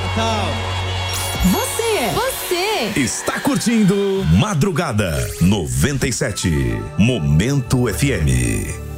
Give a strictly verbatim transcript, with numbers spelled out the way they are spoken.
Tchau. Você, você está curtindo Madrugada noventa e sete, Momento F M.